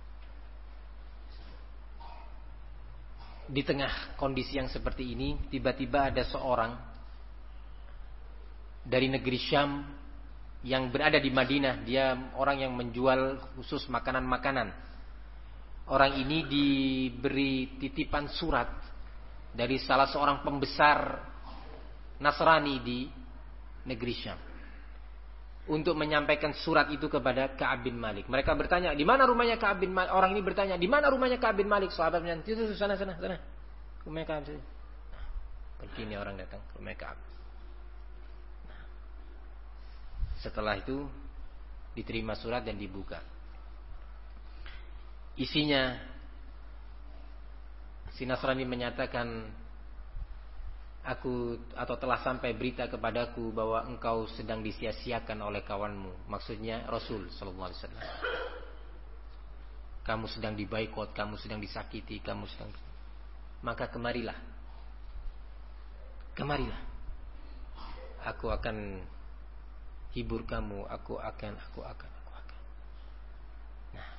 di tengah kondisi yang seperti ini, tiba-tiba ada seorang dari negeri Syam yang berada di Madinah. Dia orang yang menjual khusus makanan-makanan. Orang ini diberi titipan surat dari salah seorang pembesar Nasrani di negeri Syam untuk menyampaikan surat itu kepada Ka'ab bin Malik. Mereka bertanya, di mana rumahnya Ka'ab bin Malik? Orang ini bertanya, di mana rumahnya Ka'ab bin Malik? Sahabat bertanya, itu sana sana sana. Rumahnya Ka'ab. Nah, begini orang datang ke rumah Ka'ab. Nah, setelah itu diterima surat dan dibuka. Isinya, si Nasrani menyatakan, aku atau telah sampai berita kepadaku bahwa engkau sedang disia-siakan oleh kawanmu. Maksudnya Rasul sallallahu alaihi wasallam. Kamu sedang dibaikot, kamu sedang disakiti, kamu sedang. Maka kemarilah. Kemarilah. Aku akan hibur kamu, aku akan, aku akan, aku akan. Nah,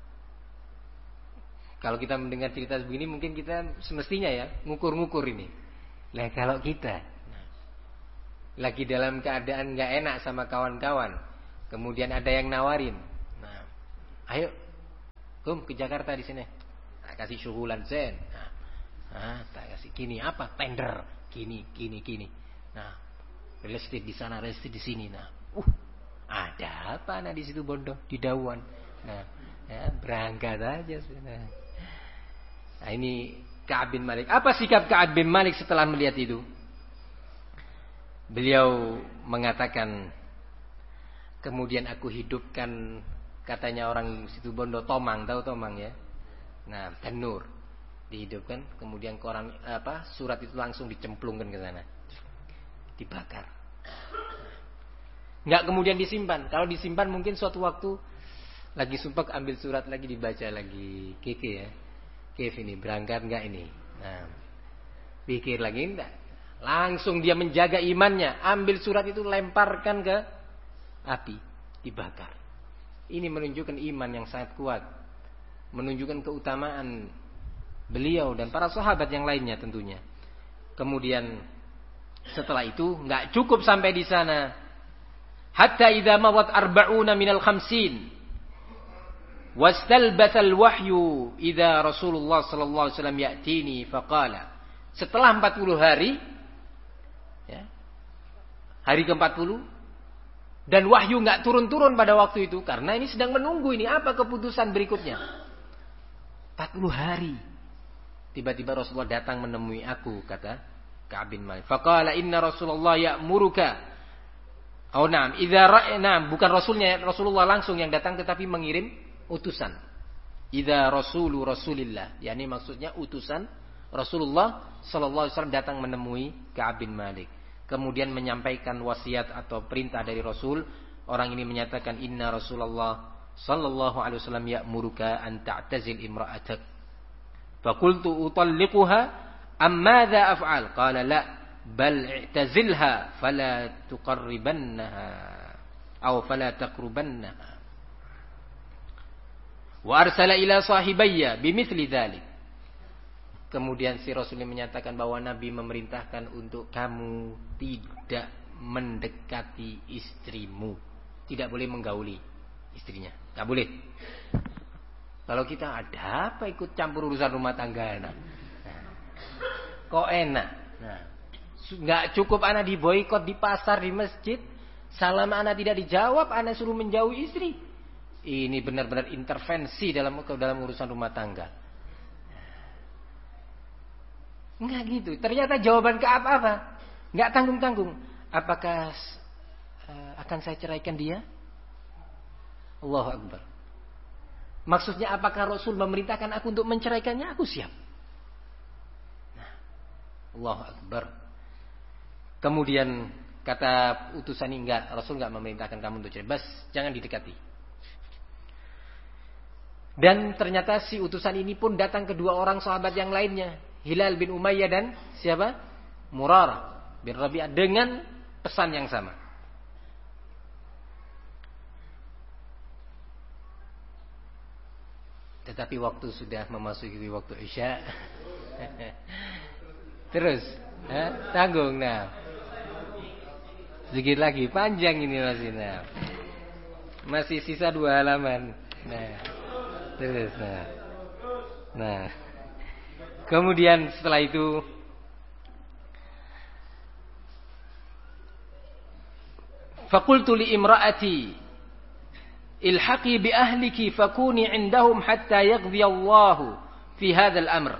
kalau kita mendengar cerita begini, mungkin kita semestinya ya ngukur-ngukur ini. Lah kalau kita nah, lagi dalam keadaan gak enak sama kawan-kawan, kemudian ada yang nawarin, nah, ayo, kum ke Jakarta di sini, kasih syugulan zen. Nah, nah, tak kasih gini apa? Tender, gini, gini, gini. Nah, real estate di sana, real estate di sini. Nah, uh, ada apa anak di situ bodoh di Dawan. Nah, ya, berangkat aja. Nah, nah ini Ka'ab bin Malik. Apa sikap Ka'ab bin Malik setelah melihat itu? Beliau mengatakan, kemudian aku hidupkan, katanya orang situ bondo, tomang, tahu tomang ya? Nah, tanur dihidupkan, kemudian koran apa surat itu langsung dicemplungkan ke sana, dibakar. Nggak kemudian disimpan. Kalau disimpan mungkin suatu waktu lagi sumpah ambil surat lagi dibaca lagi, keke ya, Kev ini berangkat nggak ini? Nah, pikir lagi enggak. Langsung dia menjaga imannya, ambil surat itu lemparkan ke api, dibakar. Ini menunjukkan iman yang sangat kuat, menunjukkan keutamaan beliau dan para sahabat yang lainnya tentunya. Kemudian setelah itu nggak cukup sampai di sana. Hatta idza mawat arba'una minal khamsin wastalbatha al-wahyu idza Rasulullah sallallahu alaihi wasallam ya'tini faqala. Setelah empat puluh hari, ya, hari ke empat puluh, dan wahyu nggak turun-turun pada waktu itu karena ini sedang menunggu ini apa keputusan berikutnya. empat puluh hari. Tiba-tiba Rasulullah datang menemui aku, kata Ka'ab bin Malik. Faqala inna Rasulullah ya'muruka. Oh na'am, idza ra'na, bukan rasulnya, Rasulullah langsung yang datang tetapi mengirim utusan. Idza rasulu Rasulillah, yakni maksudnya utusan Rasulullah sallallahu alaihi wasallam datang menemui Ka'ab bin Malik. Kemudian menyampaikan wasiat atau perintah dari Rasul. Orang ini menyatakan inna Rasulullah sallallahu alaihi wasallam ya'muruka an ta'tazil imra'atak. Faqultu utalliquha am madza af'al? Qala la bal i'tazilha fala tuqarribannaha aw fala taqrubannaha. Wa arsala ila sahibayya bimithli dzalik. Kemudian si Rasul menyatakan bahwa Nabi memerintahkan untuk kamu tidak mendekati istrimu, tidak boleh menggauli istrinya, enggak boleh. Kalau kita ada apa ikut campur urusan rumah tangga anak? Nah, kok enak? Nah, nggak cukup anak diboikot di pasar, di masjid, salam anak tidak dijawab, anak suruh menjauhi istri. Ini benar-benar intervensi dalam dalam urusan rumah tangga. Enggak gitu. Ternyata jawaban Ka'ab apa? Enggak tanggung-tanggung. Apakah uh, akan saya ceraikan dia? Allahu Akbar. Maksudnya apakah Rasul memerintahkan aku untuk menceraikannya? Aku siap. Nah, Allahu Akbar. Kemudian kata utusan ini, enggak, Rasul enggak memerintahkan kamu untuk cerai. Bas, jangan didekati. Dan ternyata si utusan ini pun datang kedua orang sahabat yang lainnya, Hilal bin Umayyah dan siapa? Murarah bin Rabi'ah, dengan pesan yang sama. Tetapi waktu sudah memasuki waktu Isya. Terus, eh, tanggung nah. Sedikit lagi, panjang ini masih. Nah. Masih sisa dua halaman. Nah. Terus nah. Nah. Kemudian setelah itu faqultu li imra'ati ilhaqi bi ahliki fakuni indahum hatta yaqdi Allahu fi hadzal amr.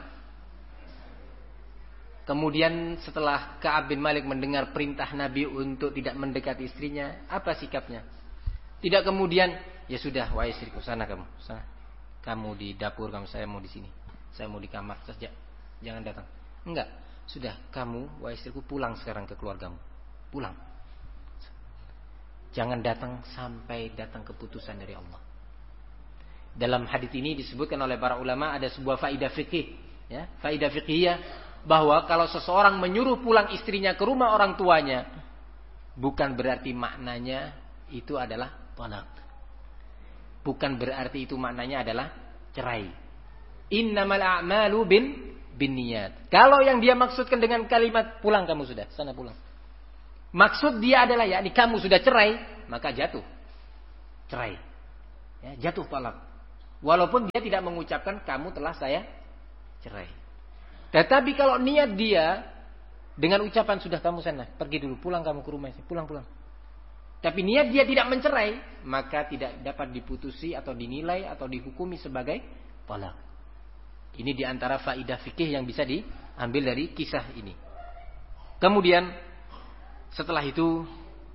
Kemudian setelah Ka'ab bin Malik mendengar perintah Nabi untuk tidak mendekati istrinya, apa sikapnya? Tidak kemudian, ya sudah wahai istriku, sana kamu, sana. Kamu di dapur, kamu, saya mau di sini. Saya mau di kamar saja. Jangan datang. Enggak, sudah kamu wahai istriku pulang sekarang ke keluargamu. Pulang. Jangan datang sampai datang keputusan dari Allah. Dalam hadis ini disebutkan oleh para ulama ada sebuah faidah fikih, ya, faidah fikihiyah, bahwa kalau seseorang menyuruh pulang istrinya ke rumah orang tuanya, bukan berarti maknanya itu adalah talaq. Bukan berarti itu maknanya adalah cerai. Innamal a'malu bin binniyat. Kalau yang dia maksudkan dengan kalimat pulang kamu sudah, sana pulang, maksud dia adalah yakni kamu sudah cerai, maka jatuh cerai, ya, jatuh talak. Walaupun dia tidak mengucapkan kamu telah saya cerai. Tetapi kalau niat dia dengan ucapan sudah kamu sana, pergi dulu, pulang kamu ke rumah, pulang pulang. Tapi niat dia tidak mencerai, maka tidak dapat diputusi atau dinilai atau dihukumi sebagai talak. Ini diantara faidah fikih yang bisa diambil dari kisah ini. Kemudian setelah itu,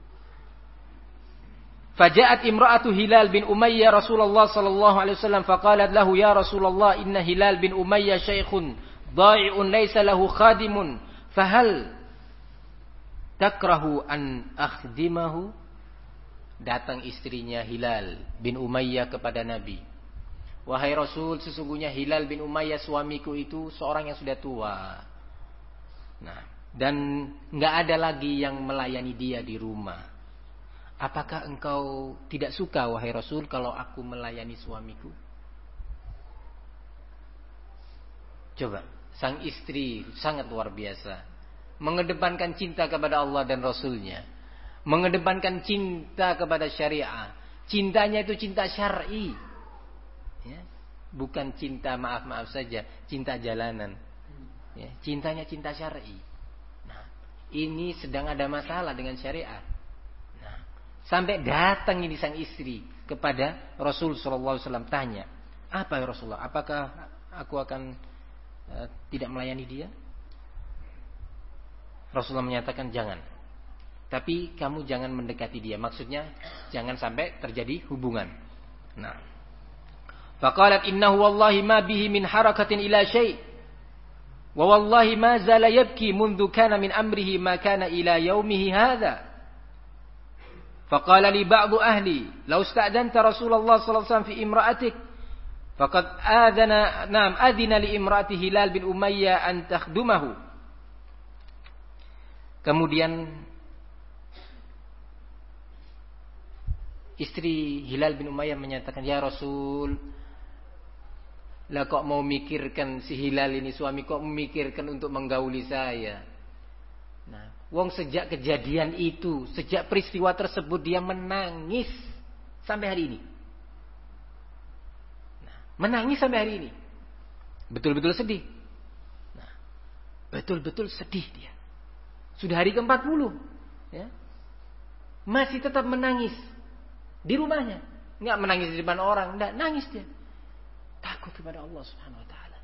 faja'at imra'atu Hilal bin Umayyah Rasulullah sallallahu alaihi wasallam faqalat lahu ya Rasulullah inna Hilal bin Umayyah syaikhun dha'i'un laysa lahu khadimun fahal takrahu an akhdimahu. Datang istrinya Hilal bin Umayyah kepada Nabi. Wahai Rasul, sesungguhnya Hilal bin Umayyah suamiku itu seorang yang sudah tua. Nah, dan enggak ada lagi yang melayani dia di rumah. Apakah engkau tidak suka wahai Rasul kalau aku melayani suamiku? Coba, sang istri sangat luar biasa. Mengedepankan cinta kepada Allah dan Rasulnya. Mengedepankan cinta kepada syariah. Cintanya itu cinta syar'i. Ya. Bukan cinta maaf-maaf saja. Cinta jalanan. Ya. Cintanya cinta syar'i. Nah, ini sedang ada masalah dengan syariat. Nah, sampai datang ini sang istri kepada Rasul sallallahu alaihi wasallam tanya, apa ya Rasulullah? Apakah aku akan uh, tidak melayani dia? Rasulullah menyatakan jangan. Tapi kamu jangan mendekati dia. Maksudnya jangan sampai terjadi hubungan. Nah, faqalat innahu wallahi ma bihi min harakatin ila syai'. Wa wallahi ma zala yabki mundu kana min amrihi ma kana ila yaumihi hadha. Faqala li ba'du ahli law ista'danta Rasulullah sallallahu alaihi wasallam fi imra'atik faqad adana na'am adina li imra'ati Hilal bin Umayyah an takhdumahu. Kemudian istri Hilal bin Umayyah menyatakan, ya Rasul, lah kok mau mikirkan si Hilal ini suami kok memikirkan untuk menggauli saya. Nah, wong sejak kejadian itu, sejak peristiwa tersebut dia menangis sampai hari ini. Nah, menangis sampai hari ini. Betul-betul sedih. Nah, betul-betul sedih dia. Sudah hari ke empat puluh, ya. Masih tetap menangis. Di rumahnya, enggak menangis di depan orang, enggak, nangis dia. Takut kepada Allah Subhanahu wa taala.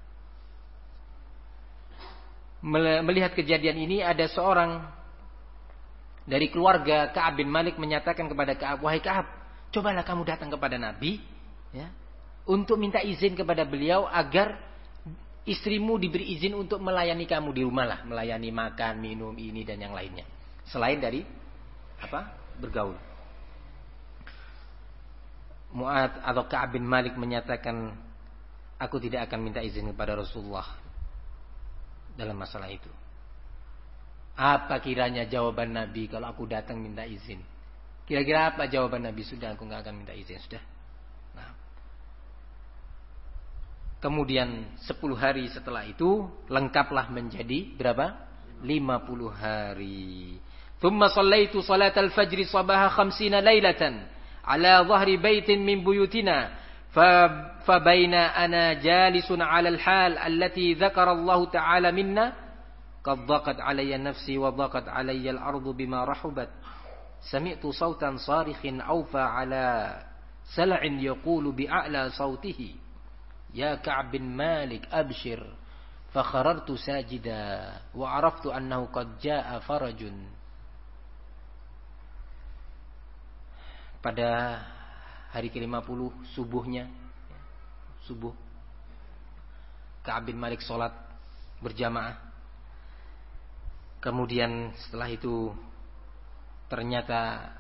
Melihat kejadian ini, ada seorang dari keluarga Ka'ab bin Malik menyatakan kepada Ka'ab, wahai Ka'ab, cobalah kamu datang kepada Nabi, ya, untuk minta izin kepada beliau agar istrimu diberi izin untuk melayani kamu di rumah lah, melayani makan, minum, ini dan yang lainnya. Selain dari apa? Bergaul. Mu'ad atau Ka'ab bin Malik menyatakan, aku tidak akan minta izin kepada Rasulullah dalam masalah itu. Apa kiranya jawaban Nabi kalau aku datang minta izin? Kira-kira apa jawaban Nabi? Sudah, aku gak akan minta izin, sudah. Nah. Kemudian sepuluh hari setelah itu lengkaplah menjadi berapa? lima puluh hari. Thumma sallaitu salatal fajri sabaha khamsina lailatan ala dhahri baitin min buyutina fa baina ana jalisun ala al-hal allati dzakara Allah ta'ala minna qad dhaqat alayya nafsi wa dhaqat alayya al-ardu bima rahubat sami'tu sautan sarikhin awfa ala sal'in yaqulu bi'a'la sautihi ya Ka'b bin Malik abshir fa kharartu sajida wa araftu annahu qad jaa'a farajun. Pada hari ke lima puluh subuhnya, subuh, Ka'ab bin Malik sholat berjamaah. Kemudian setelah itu ternyata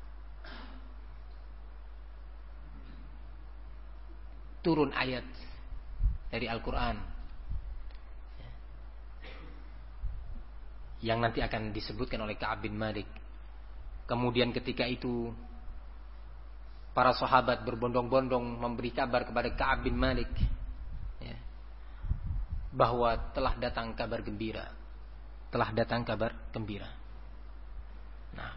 turun ayat dari Al-Quran yang nanti akan disebutkan oleh Ka'ab bin Malik. Kemudian ketika itu para sahabat berbondong-bondong memberi kabar kepada Ka'ab bin Malik, ya, bahwa telah datang kabar gembira, telah datang kabar gembira. Nah,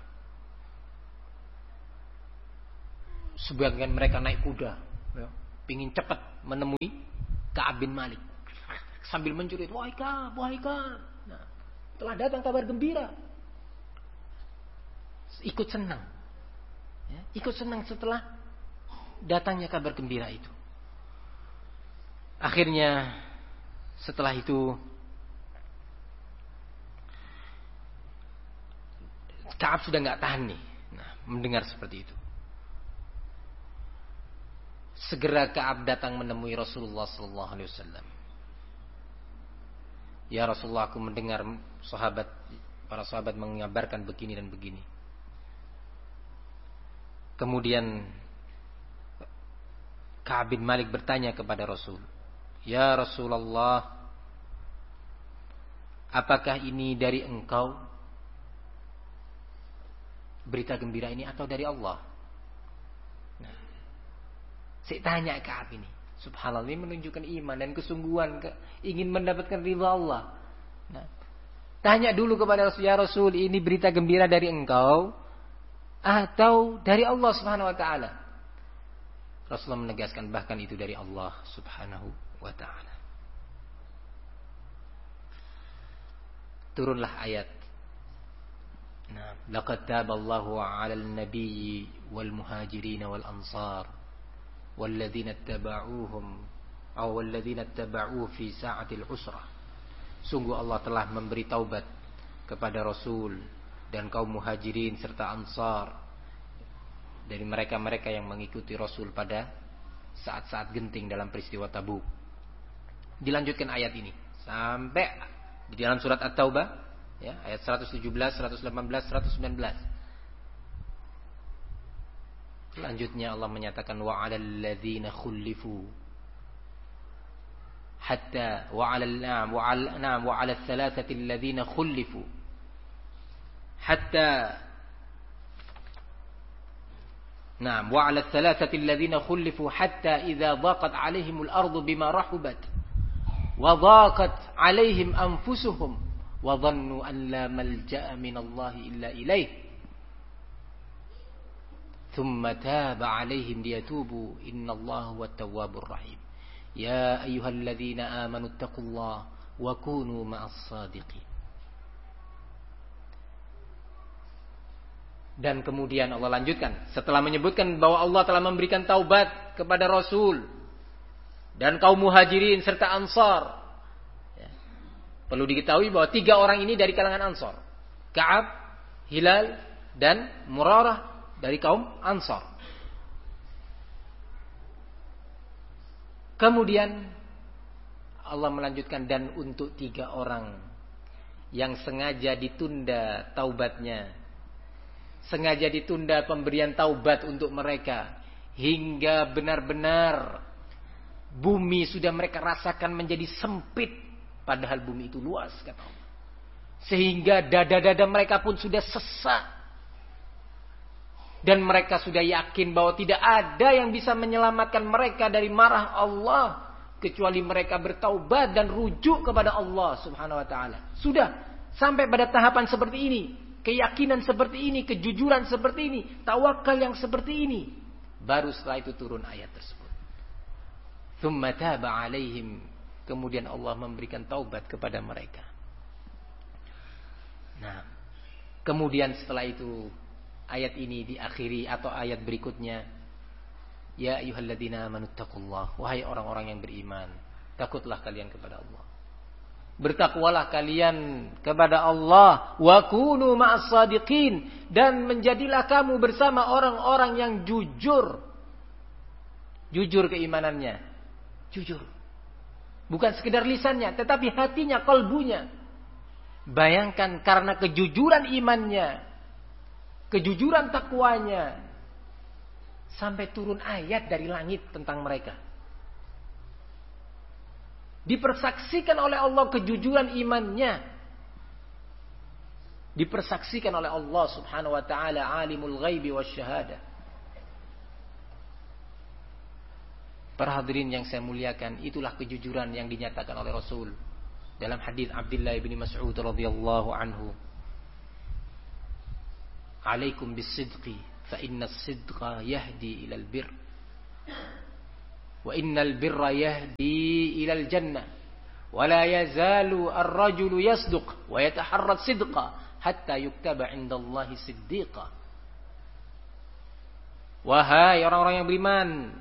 sebagian mereka naik kuda, ya, pingin cepat menemui Ka'ab bin Malik. Sambil mencurit, wahai Ka'ab, wahai Ka'ab. Nah, telah datang kabar gembira. Ikut senang. Ya, ikut senang setelah datangnya kabar gembira itu. Akhirnya setelah itu Ka'ab sudah nggak tahan nih, nah, mendengar seperti itu. Segera Ka'ab datang menemui Rasulullah sallallahu alaihi wasallam. Ya Rasulullah, aku mendengar sahabat, para sahabat mengabarkan begini dan begini. Kemudian Ka'ab bin Malik bertanya kepada Rasul, ya Rasulullah, apakah ini dari engkau berita gembira ini atau dari Allah? Nah, saya tanya Ka'ab ini, subhanallah, ini menunjukkan iman dan kesungguhan ingin mendapatkan ridha Allah. Nah, tanya dulu kepada Rasul, ya Rasul, ini berita gembira dari engkau atau dari Allah Subhanahu wa taala? Rasulullah menegaskan bahkan itu dari Allah Subhanahu wa taala. Turunlah ayat, nah, laqad taballahu 'alal nabiyyi wal muhajirin wal ansar walladzina ittaba'uuhum aw walladzina ittaba'uuhu fi sa'atil usrah. Sungguh Allah telah memberi taubat kepada Rasul dan kaum muhajirin serta ansar dari mereka-mereka yang mengikuti Rasul pada saat-saat genting dalam peristiwa Tabuk. Dilanjutkan ayat ini sampai di dalam surat At-Taubah, ya, ayat seratus tujuh belas, seratus delapan belas, seratus sembilan belas. Selanjutnya Allah menyatakan wa 'alal ladzina khulifu hatta wa 'alal na'am wa 'al na'am wa 'alal thalathati alladzina khulifu hatta na'am wa 'alal thalathati alladzina khulifu hatta idza dhaqat 'alaihimul ardu bima rahubat wa dhaqat 'alaihim anfusuhum wa dhannu an la malja'a minallahi illa ilaih thumma taba 'alaihim liyatubu innallaha huwat tawwabur rahim. Ya ayyuhalladzina amanu taqullaha wa kunu ma'as shadiqin. Dan kemudian Allah lanjutkan setelah menyebutkan bahwa Allah telah memberikan taubat kepada Rasul dan kaum muhajirin serta ansar. Ya. Perlu diketahui bahwa tiga orang ini dari kalangan ansar, Ka'ab, Hilal, dan Murarah dari kaum ansar. Kemudian Allah melanjutkan dan untuk tiga orang yang sengaja ditunda taubatnya, sengaja ditunda pemberian taubat untuk mereka hingga benar-benar bumi sudah mereka rasakan menjadi sempit, padahal bumi itu luas, kata Allah. Sehingga dada-dada mereka pun sudah sesak. Dan mereka sudah yakin bahwa tidak ada yang bisa menyelamatkan mereka dari marah Allah kecuali mereka bertaubat dan rujuk kepada Allah Subhanahu wa taala. Sudah sampai pada tahapan seperti ini, keyakinan seperti ini, kejujuran seperti ini, tawakal yang seperti ini, baru setelah itu turun ayat tersebut. Tsumma taba 'alaihim, kemudian Allah memberikan taubat kepada mereka. Nah, kemudian setelah itu ayat ini diakhiri atau ayat berikutnya, ya ayyuhalladzina amanu taqullaha, wahai orang-orang yang beriman, takutlah kalian kepada Allah. Bertakwalah kalian kepada Allah, wa kunu ma'as shadiqin, dan menjadilah kamu bersama orang-orang yang jujur. Jujur keimanannya, jujur. Bukan sekedar lisannya, tetapi hatinya, kalbunya. Bayangkan karena kejujuran imannya, kejujuran takwanya, sampai turun ayat dari langit tentang mereka. Dipersaksikan oleh Allah kejujuran imannya. Dipersaksikan oleh Allah Subhanahu wa taala, alimul ghaibi wasyahada. Para hadirin yang saya muliakan, itulah kejujuran yang dinyatakan oleh Rasul dalam hadis Abdullah bin Mas'ud radhiyallahu anhu. Alaikum bis-sidqi fa inna as-sidqa yahdi ilal birr wa innal birra yahdi ilal jannah Wala yazalu ar-rajulu yasduq wa yataharrat sidqa hatta yuktaba 'indallahi siddiqa. Wahai orang-orang yang beriman,